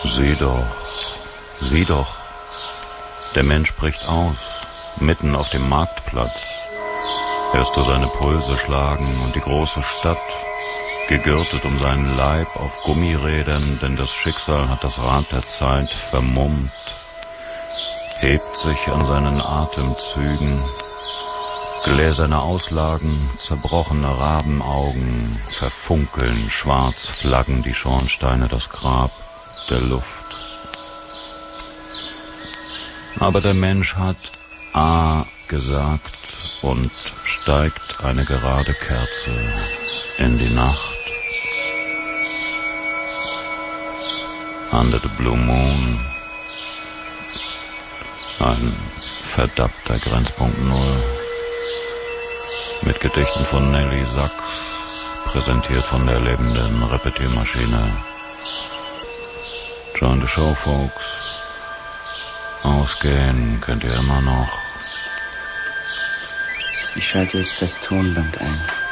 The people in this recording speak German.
Sieh doch, der Mensch bricht aus, mitten auf dem Marktplatz. Hörst du seine Pulse schlagen und die große Stadt, gegürtet um seinen Leib auf Gummirädern, denn das Schicksal hat das Rad der Zeit vermummt, hebt sich an seinen Atemzügen, gläserne Auslagen, zerbrochene Rabenaugen, verfunkeln, schwarz flaggen die Schornsteine, das Grab der Luft. Aber der Mensch hat A gesagt und steigt eine gerade Kerze in die Nacht. Under the Blue Moon, ein verdappter Grenzpunkt Null, mit Gedichten von Nelly Sachs, präsentiert von der lebenden Repetiermaschine. Join the show, folks. Ausgehen könnt ihr immer noch. Ich schalte jetzt das Tonband ein.